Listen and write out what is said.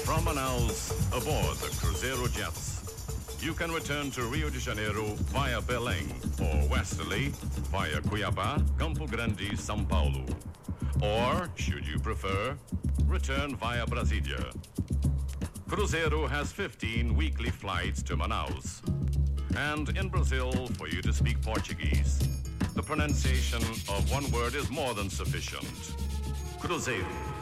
From Manaus, aboard the Cruzeiro jets, you can return to Rio de Janeiro via Belém, or westerly via Cuiabá, Campo Grande, São Paulo. Or, should you prefer, return via Brasília. Cruzeiro has 15 weekly flights to Manaus. And in Brazil, for you to speak Portuguese, the pronunciation of one word is more than sufficient. Cruzeiro.